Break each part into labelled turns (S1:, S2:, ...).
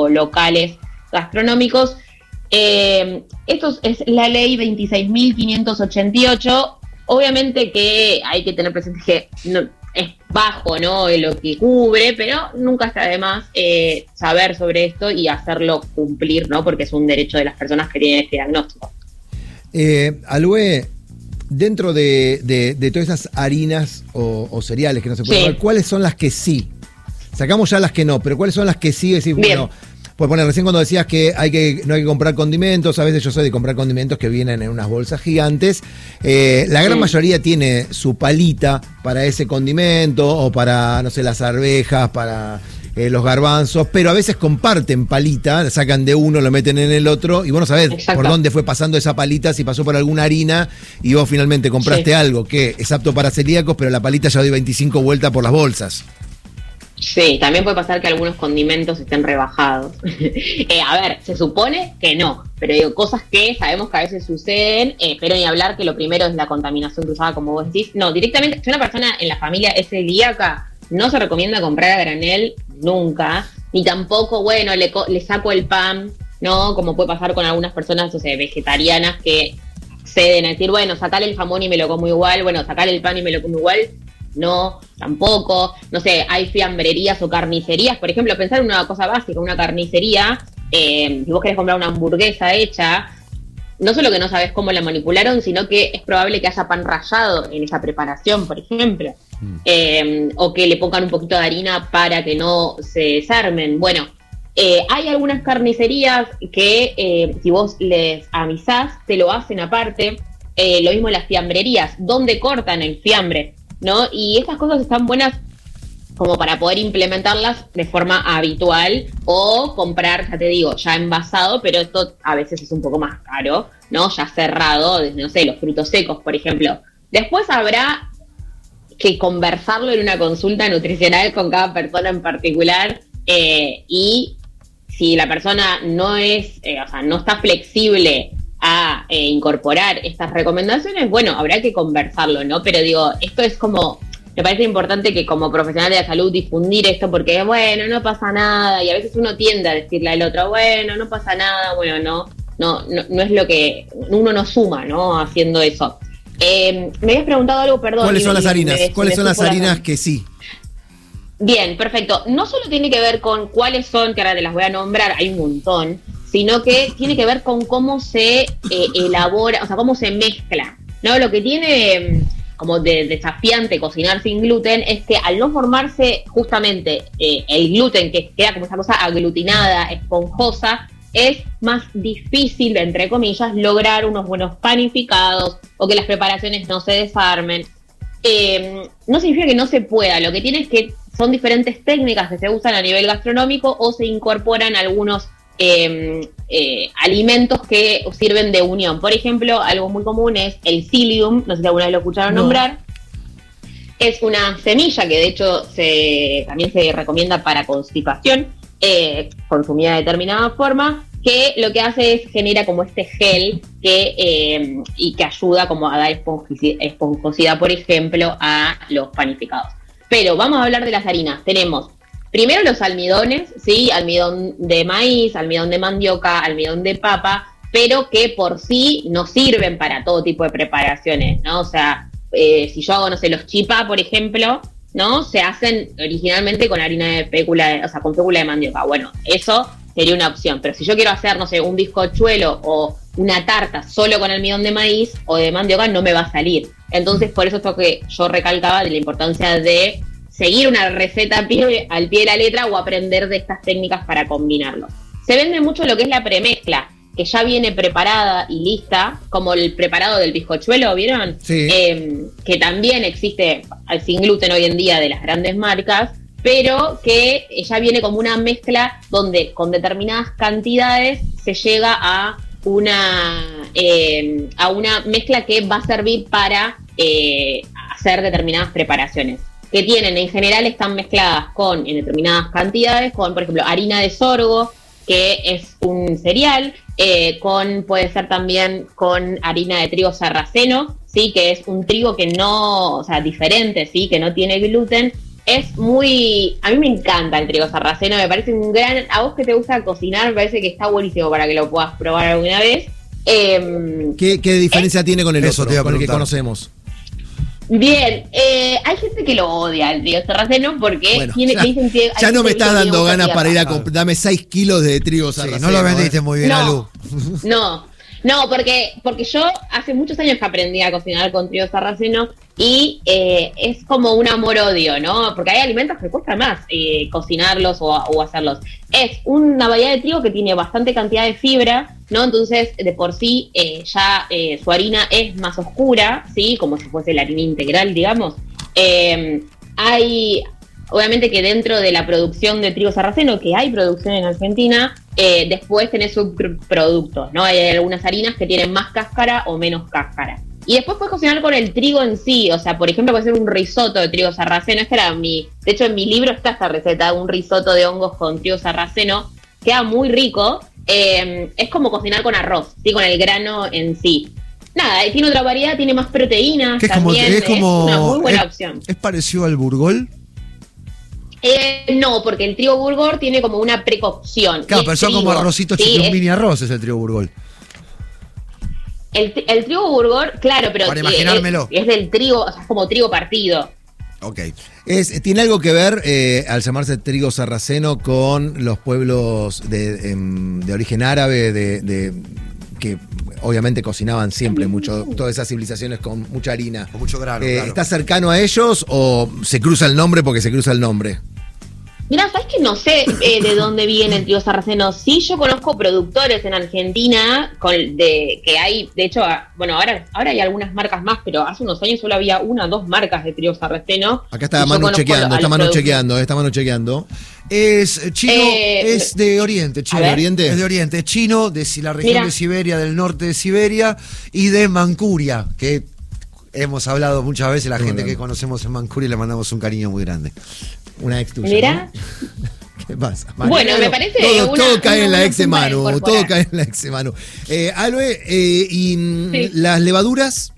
S1: o locales gastronómicos. Esto es la ley 26.588. Obviamente que hay que tener presente que no, es bajo, ¿no?, lo que cubre, pero nunca está de más saber sobre esto y hacerlo cumplir, ¿no?, porque es un derecho de las personas que tienen este diagnóstico.
S2: Alue, dentro de todas esas harinas o cereales que no se pueden comer, ¿cuáles son las que sí? Sacamos ya las que no, pero ¿cuáles son las que sí? Decir, bueno, pues poner, recién cuando decías que no hay que comprar condimentos, a veces yo soy de comprar condimentos que vienen en unas bolsas gigantes. La gran mayoría tiene su palita para ese condimento o para, no sé, las arvejas, para los garbanzos, pero a veces comparten palita, sacan de uno, lo meten en el otro y vos no sabés por dónde fue pasando esa palita, si pasó por alguna harina y vos finalmente compraste algo que es apto para celíacos, pero la palita ya dio 25 vueltas por las bolsas.
S1: Sí, también puede pasar que algunos condimentos estén rebajados. A ver, se supone que no, pero digo, cosas que sabemos que a veces suceden, pero ni hablar que lo primero es la contaminación cruzada, como vos decís. No, directamente, si una persona en la familia es celíaca, no se recomienda comprar a granel nunca, ni tampoco, bueno, le saco el pan, ¿no? Como puede pasar con algunas personas, o sea, vegetarianas que ceden a decir, bueno, sacale el jamón y me lo como igual, bueno, sacale el pan y me lo como igual. No, tampoco. No sé, hay fiambrerías o carnicerías. Por ejemplo, pensar en una cosa básica, una carnicería. Si vos querés comprar una hamburguesa hecha, no solo que no sabés cómo la manipularon, sino que es probable que haya pan rallado en esa preparación, por ejemplo. O que le pongan un poquito de harina para que no se desarmen. Bueno, hay algunas carnicerías que si vos les avisás, te lo hacen aparte. Lo mismo las fiambrerías, donde cortan el fiambre, ¿no? Y estas cosas están buenas como para poder implementarlas de forma habitual o comprar, ya te digo, ya envasado, pero esto a veces es un poco más caro, ¿no? Ya cerrado, desde, no sé, los frutos secos, por ejemplo. Después habrá que conversarlo en una consulta nutricional con cada persona en particular, y si la persona no es, o sea, no está flexible a incorporar estas recomendaciones, bueno, habrá que conversarlo, ¿no? Pero digo, esto es como, me parece importante que como profesional de la salud difundir esto, porque bueno, no pasa nada, y a veces uno tiende a decirle al otro, bueno, no pasa nada, bueno, no es lo que, uno no suma, ¿no? Haciendo eso. Me habías preguntado algo, perdón.
S2: ¿Cuáles son las harinas? ¿Cuáles son las harinas que sí?
S1: Bien, perfecto. No solo tiene que ver con cuáles son, que ahora te las voy a nombrar, hay un montón, sino que tiene que ver con cómo se elabora, o sea, cómo se mezcla, ¿no? Lo que tiene como de desafiante cocinar sin gluten es que al no formarse justamente el gluten, que queda como esa cosa aglutinada, esponjosa, es más difícil, entre comillas, lograr unos buenos panificados o que las preparaciones no se desarmen. No significa que no se pueda, lo que tiene es que son diferentes técnicas que se usan a nivel gastronómico o se incorporan algunos alimentos que sirven de unión. Por ejemplo, algo muy común es el psyllium, no sé si alguna vez lo escucharon nombrar. Es una semilla que de hecho también se recomienda para constipación, consumida de determinada forma, que lo que hace es genera como este gel y que ayuda como a dar esponjosidad, por ejemplo, a los panificados. Pero vamos a hablar de las harinas. Tenemos primero los almidones, ¿sí? Almidón de maíz, almidón de mandioca, almidón de papa, pero que por sí no sirven para todo tipo de preparaciones, ¿no? O sea, si yo hago, no sé, los chipá, por ejemplo, ¿no? Se hacen originalmente con harina de fécula, o sea, con fécula de mandioca. Bueno, eso sería una opción. Pero si yo quiero hacer, no sé, un bizcochuelo o una tarta solo con almidón de maíz o de mandioca, no me va a salir. Entonces, por eso es lo que yo recalcaba de la importancia de seguir una receta al pie de la letra o aprender de estas técnicas para combinarlo. Se vende mucho lo que es la premezcla, que ya viene preparada y lista, como el preparado del bizcochuelo, ¿vieron?
S2: Sí.
S1: Que también existe sin gluten hoy en día de las grandes marcas, pero que ya viene como una mezcla donde con determinadas cantidades se llega a una mezcla que va a servir para hacer determinadas preparaciones. Que tienen, en general están mezcladas en determinadas cantidades, con, por ejemplo, harina de sorgo, que es un cereal, puede ser también con harina de trigo sarraceno, ¿sí? Que es un trigo que no, o sea, diferente, ¿sí? Que no tiene gluten, es muy... A mí me encanta el trigo sarraceno, me parece un gran... A vos que te gusta cocinar, me parece que está buenísimo para que lo puedas probar alguna vez.
S2: ¿Qué diferencia tiene con el otro, con el que conocemos?
S1: Bien, hay gente que lo odia el trigo sarraceno porque dicen que...
S2: Ya no me estás dando ganas para ir a comprar. Dame 6 kilos de trigo sarraceno.
S3: Sí, no lo vendiste muy bien, Alu.
S1: No, porque yo hace muchos años que aprendí a cocinar con trigo sarraceno y es como un amor-odio, ¿no? Porque hay alimentos que cuesta más cocinarlos o hacerlos. Es una variedad de trigo que tiene bastante cantidad de fibra, ¿no? Entonces, de por sí, su harina es más oscura, ¿sí? Como si fuese la harina integral, digamos. Obviamente que dentro de la producción de trigo sarraceno, que hay producción en Argentina, después tenés subproductos, ¿no? Hay algunas harinas que tienen más cáscara o menos cáscara. Y después puedes cocinar con el trigo en sí, o sea, por ejemplo, puede ser un risotto de trigo sarraceno. De hecho, en mi libro está esta receta, un risotto de hongos con trigo sarraceno, queda muy rico. Es como cocinar con arroz, ¿sí? Con el grano en sí. Nada, tiene otra variedad, tiene más proteínas también, es una muy buena opción.
S3: ¿Es parecido al burgol?
S1: No, porque el trigo burgol tiene como una precocción.
S3: Claro, pero son como arrocitos chicos, un mini arroz es el trigo burgol.
S1: El trigo burgol, claro, pero
S3: para imaginármelo.
S1: Es del trigo, o sea, es como trigo partido.
S3: Ok.
S2: ¿Tiene algo que ver, al llamarse trigo sarraceno, con los pueblos de origen árabe, que obviamente cocinaban siempre mucho, todas esas civilizaciones con mucha harina?
S3: Con mucho grano, claro.
S2: ¿Está cercano a ellos o se cruza el nombre porque se cruza el nombre?
S1: Mirá, ¿sabes que no sé de dónde viene el trigo sarraceno? Sí, yo conozco productores en Argentina que hay, de hecho, bueno, ahora hay algunas marcas más, pero hace unos años solo había 1 o 2 marcas de trigo sarraceno.
S2: Acá está Manu chequeando, está Manu chequeando.
S3: Es chino, es de Oriente, chino.
S2: ¿De Oriente?
S3: Es de Oriente, es chino, de la región de Siberia, del norte de Siberia, y de Manchuria, que hemos hablado muchas veces, la gente que conocemos en Manchuria le mandamos un cariño muy grande.
S2: Una ex tuya,
S1: Mira.
S2: ¿no? ¿Qué pasa?
S1: Bueno, me parece
S2: todo cae en la ex de Manu. Todo cae en la ex de Manu. Alue, ¿y las levaduras?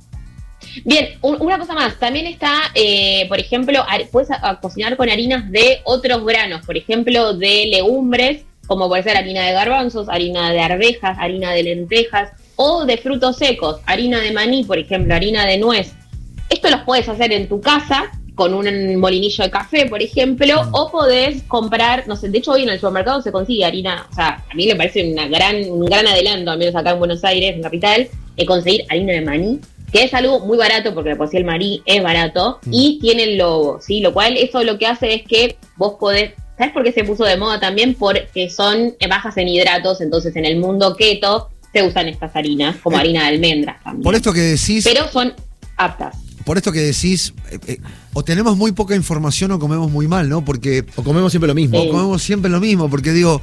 S1: Bien, una cosa más. También está, por ejemplo, puedes cocinar con harinas de otros granos. Por ejemplo, de legumbres, como puede ser harina de garbanzos, harina de arvejas, harina de lentejas, o de frutos secos, harina de maní, por ejemplo, harina de nuez. Esto los puedes hacer en tu casa con un molinillo de café, por ejemplo, o podés comprar, no sé, de hecho hoy en el supermercado se consigue harina, o sea, a mí me parece un gran adelanto, al menos acá en Buenos Aires, en Capital, conseguir harina de maní, que es algo muy barato, porque de por sí el maní es barato, y tiene el logo, ¿sí? Lo cual, eso lo que hace es que vos podés, ¿sabes por qué se puso de moda también? Porque son bajas en hidratos, entonces en el mundo keto se usan estas harinas, como harina de almendras también.
S3: Por esto que decís...
S1: Pero son aptas.
S3: Por esto que decís, o tenemos muy poca información o comemos muy mal, ¿no? Porque
S2: o comemos siempre lo mismo.
S3: O comemos siempre lo mismo, porque digo,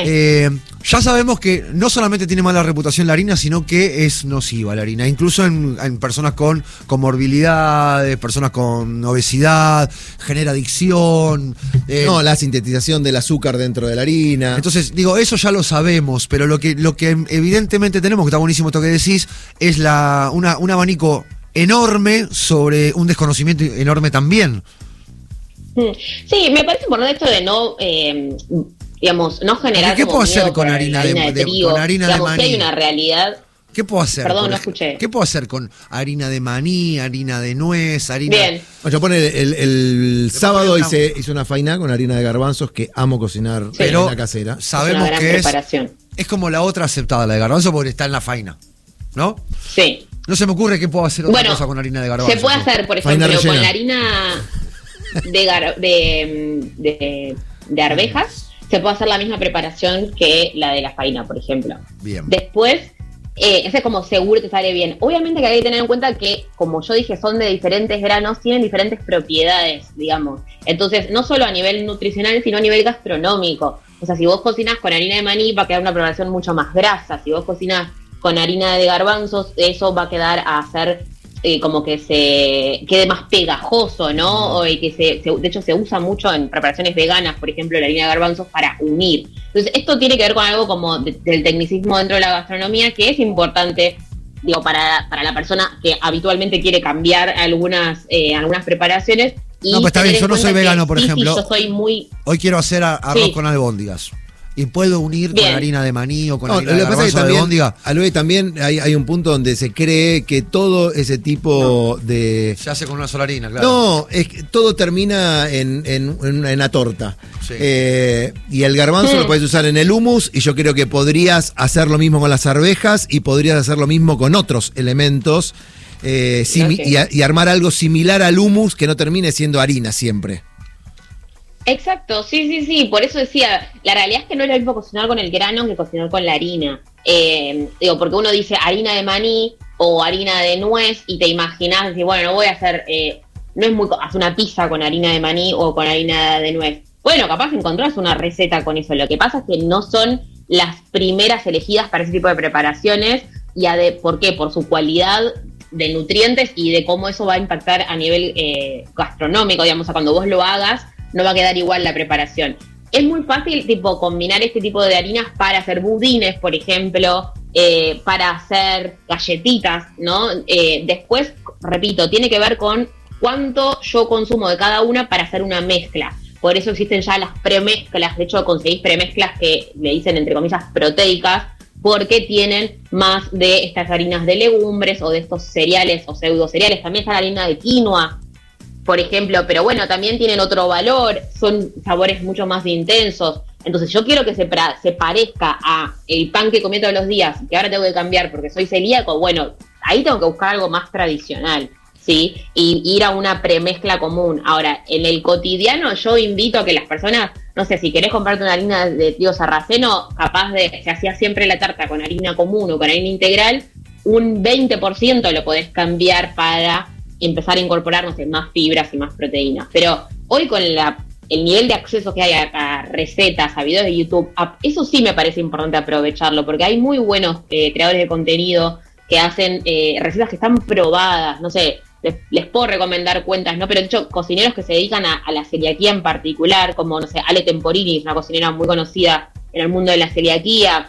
S3: ya sabemos que no solamente tiene mala reputación la harina, sino que es nociva la harina. Incluso en personas con comorbilidades, personas con obesidad, genera adicción.
S2: La sintetización del azúcar dentro de la harina.
S3: Entonces, digo, eso ya lo sabemos, pero lo que evidentemente tenemos, que está buenísimo esto que decís, es un abanico enorme sobre un desconocimiento enorme también.
S1: Sí, me parece importante esto de no, digamos, no generar.
S3: ¿Qué puedo hacer con harina de
S1: trigo?
S3: Con harina de maní?
S1: Que hay una realidad.
S3: ¿Qué puedo hacer?
S1: Perdón, no escuché.
S3: ¿Qué puedo hacer con harina de maní, harina de nuez, harina?
S1: Bien.
S2: Yo el sábado hice una faina con harina de garbanzos que amo cocinar en la casera.
S3: Sabemos que es como la otra aceptada, la de garbanzo, porque está en la faina, ¿no?
S1: Sí.
S3: No se me ocurre que puedo hacer otra cosa con harina de garbanzo.
S1: Se puede hacer, por ejemplo, con la harina de arvejas, se puede hacer la misma preparación que la de la faina, por ejemplo.
S3: Bien.
S1: Después, ese es como seguro que sale bien. Obviamente que hay que tener en cuenta que, como yo dije, son de diferentes granos, tienen diferentes propiedades, digamos. Entonces, no solo a nivel nutricional, sino a nivel gastronómico. O sea, si vos cocinás con harina de maní, va a quedar una preparación mucho más grasa. Si vos cocinás con harina de garbanzos, eso va a quedar a hacer como que se quede más pegajoso, ¿no? O que de hecho se usa mucho en preparaciones veganas, por ejemplo, la harina de garbanzos para unir. Entonces, esto tiene que ver con algo como del tecnicismo dentro de la gastronomía, que es importante, digo, para la persona que habitualmente quiere cambiar algunas preparaciones, Y
S3: no, pues está bien, yo no soy vegano, por ejemplo.
S1: Sí, yo soy muy...
S3: Hoy quiero hacer arroz con albóndigas. ¿Y puedo unir con harina de maní o con harina de garbanzo de albóndiga?
S2: Luego también hay un punto donde se cree que todo ese tipo de...
S3: Se hace con una sola harina, claro.
S2: No, es que todo termina en una torta.
S3: Sí.
S2: Y el garbanzo lo puedes usar en el hummus, y yo creo que podrías hacer lo mismo con las arvejas y podrías hacer lo mismo con otros elementos y armar algo similar al hummus que no termine siendo harina siempre.
S1: Exacto, sí, por eso decía, la realidad es que no es lo mismo cocinar con el grano que cocinar con la harina. Porque uno dice harina de maní o harina de nuez y te imaginas, decir, bueno, no voy a hacer, no es muy, hacer una pizza con harina de maní o con harina de nuez. Bueno, capaz encontrás una receta con eso, lo que pasa es que no son las primeras elegidas para ese tipo de preparaciones, ¿por qué? Por su cualidad de nutrientes y de cómo eso va a impactar a nivel gastronómico, digamos, cuando vos lo hagas, no va a quedar igual la preparación. Es muy fácil, combinar este tipo de harinas para hacer budines, por ejemplo, para hacer galletitas, ¿no? Después, repito, tiene que ver con cuánto yo consumo de cada una para hacer una mezcla. Por eso existen ya las premezclas. De hecho, conseguís premezclas que le dicen, entre comillas, proteicas, porque tienen más de estas harinas de legumbres o de estos cereales o pseudo cereales. También está la harina de quinoa, por ejemplo, pero bueno, también tienen otro valor, son sabores mucho más intensos. Entonces yo quiero que se parezca a el pan que comí todos los días, que ahora tengo que cambiar porque soy celíaco. Bueno, ahí tengo que buscar algo más tradicional, ¿sí? Y ir a una premezcla común. Ahora, en el cotidiano yo invito a que las personas, no sé, si querés comprarte una harina de trigo sarraceno, capaz de, se hacía siempre la tarta con harina común o con harina integral, un 20% lo podés cambiar para empezar a incorporar, no sé, más fibras y más proteínas. Pero hoy con el nivel de acceso que hay a recetas, a videos de YouTube, eso sí me parece importante aprovecharlo, porque hay muy buenos creadores de contenido que hacen recetas que están probadas, no sé, les puedo recomendar cuentas, ¿no? Pero de hecho, cocineros que se dedican a la celiaquía en particular, como, no sé, Ale Temporini, es una cocinera muy conocida en el mundo de la celiaquía.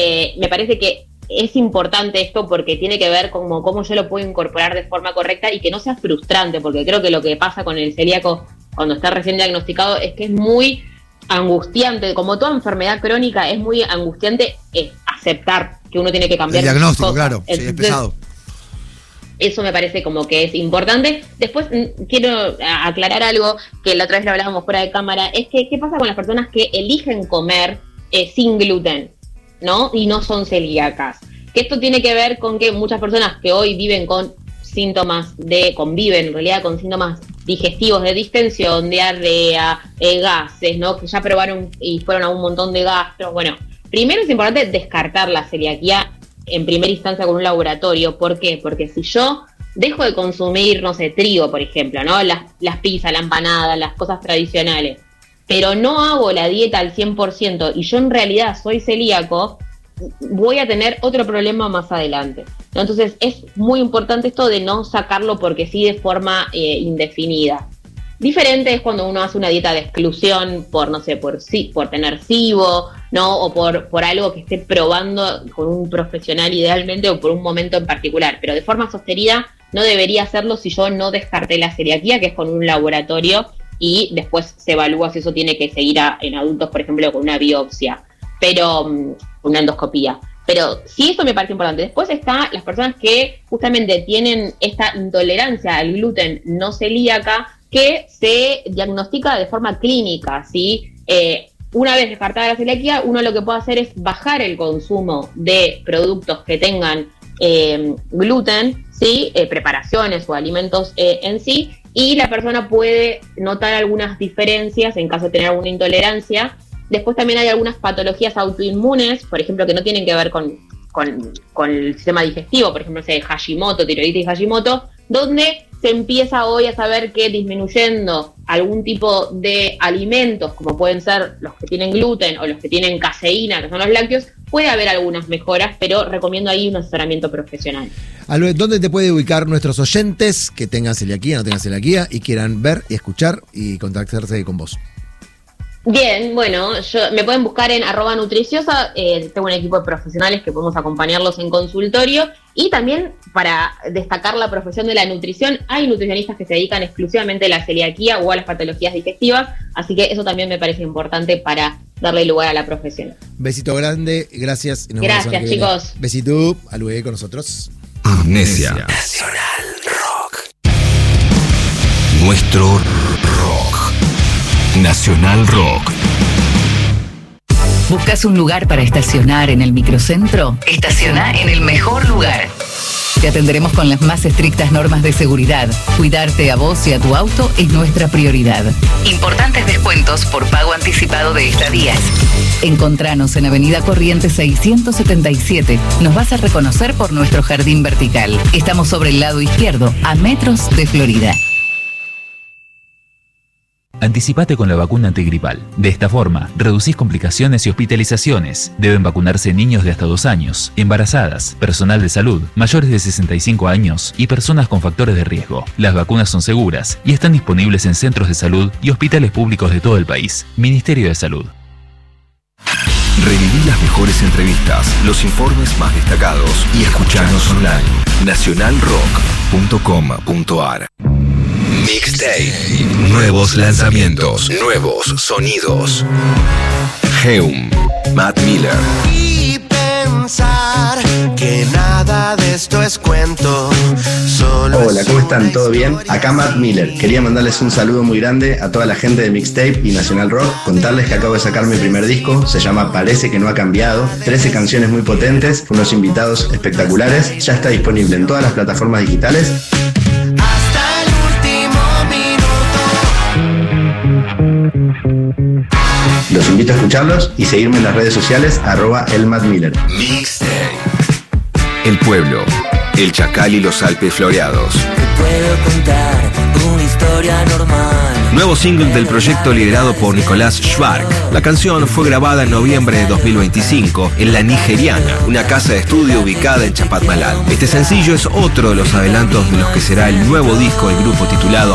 S1: Me parece que es importante esto porque tiene que ver con cómo yo lo puedo incorporar de forma correcta y que no sea frustrante, porque creo que lo que pasa con el celíaco cuando está recién diagnosticado es que es muy angustiante, como toda enfermedad crónica, es muy angustiante aceptar que uno tiene que cambiar
S3: el diagnóstico,
S1: cosas.
S3: Claro,
S1: entonces,
S3: sí, es pesado.
S1: Eso me parece como que es importante. Después quiero aclarar algo que la otra vez lo hablábamos fuera de cámara, es que ¿qué pasa con las personas que eligen comer sin gluten, ¿no? Y no son celíacas? Que esto tiene que ver con que muchas personas que hoy viven con conviven en realidad con síntomas digestivos de distensión, diarrea, gases, ¿no? Que ya probaron y fueron a un montón de gastros. Bueno, primero es importante descartar la celiaquía en primera instancia con un laboratorio. ¿Por qué? Porque si yo dejo de consumir, no sé, trigo, por ejemplo, ¿no? Las pizzas, la empanada, las cosas tradicionales, pero no hago la dieta al 100% y yo en realidad soy celíaco, voy a tener otro problema más adelante, ¿no? Entonces es muy importante esto de no sacarlo porque sí de forma indefinida. Diferente es cuando uno hace una dieta de exclusión por, no sé, por tener SIBO, ¿no? O por algo que esté probando con un profesional idealmente o por un momento en particular. Pero de forma sostenida no debería hacerlo si yo no descarté la celiaquía, que es con un laboratorio, y después se evalúa si eso tiene que seguir en adultos, por ejemplo, con una biopsia, pero una endoscopía. Pero sí, eso me parece importante. Después está las personas que justamente tienen esta intolerancia al gluten no celíaca, que se diagnostica de forma clínica, ¿sí? Una vez descartada la celiaquía, uno lo que puede hacer es bajar el consumo de productos que tengan gluten, ¿sí? Preparaciones o alimentos en sí, y la persona puede notar algunas diferencias en caso de tener alguna intolerancia. Después también hay algunas patologías autoinmunes, por ejemplo, que no tienen que ver con el sistema digestivo, por ejemplo, Hashimoto, tiroiditis Hashimoto, donde se empieza hoy a saber que disminuyendo algún tipo de alimentos, como pueden ser los que tienen gluten o los que tienen caseína, que son los lácteos, puede haber algunas mejoras, pero recomiendo ahí un asesoramiento profesional.
S2: Albe, ¿dónde te puede ubicar nuestros oyentes que tengan celiaquía, no tengan celiaquía y quieran ver y escuchar y contactarse con vos?
S1: Bien, bueno, me pueden buscar en @nutriciosa, tengo un equipo de profesionales que podemos acompañarlos en consultorio, y también para destacar la profesión de la nutrición, hay nutricionistas que se dedican exclusivamente a la celiaquía o a las patologías digestivas, así que eso también me parece importante para darle lugar a la profesión.
S2: Besito grande, gracias.
S1: Gracias, chicos.
S2: Besito, Alue con nosotros.
S4: Amnesia. Nacional Rock. Nuestro rock. Nacional Rock.
S5: ¿Buscas un lugar para estacionar en el microcentro? Estaciona en el mejor lugar. Te atenderemos con las más estrictas normas de seguridad. Cuidarte a vos y a tu auto es nuestra prioridad. Importantes descuentos por pago anticipado de estadías. Encontranos en Avenida Corrientes 677. Nos vas a reconocer por nuestro jardín vertical. Estamos sobre el lado izquierdo, a metros de Florida.
S6: Anticipate con la vacuna antigripal. De esta forma, reducís complicaciones y hospitalizaciones. Deben vacunarse niños de hasta 2 años, embarazadas, personal de salud, mayores de 65 años y personas con factores de riesgo. Las vacunas son seguras y están disponibles en centros de salud y hospitales públicos de todo el país. Ministerio de Salud.
S4: Reviví las mejores entrevistas, los informes más destacados y escuchanos online. nacionalrock.com.ar. Mixtape. Nuevos lanzamientos. Nuevos sonidos. Heum. Matt Miller.
S7: Y pensar que nada de esto es cuento.
S8: Hola, ¿cómo están? ¿Todo bien? Acá Matt Miller. Quería mandarles un saludo muy grande a toda la gente de Mixtape y Nacional Rock. Contarles que acabo de sacar mi primer disco. Se llama Parece que no ha cambiado. 13 canciones muy potentes, unos invitados espectaculares. Ya está disponible en todas las plataformas digitales. Los invito a escucharlos y seguirme en las redes sociales @elmattmiller.
S4: Mixtape. El pueblo, el Chacal y los Alpes floreados.
S9: Te puedo contar una historia normal.
S4: Nuevo single del proyecto liderado por Nicolás Schwark. La canción fue grabada en noviembre de 2025 en La Nigeriana, una casa de estudio ubicada en Chapatmalal. Este sencillo es otro de los adelantos de los que será el nuevo disco del grupo titulado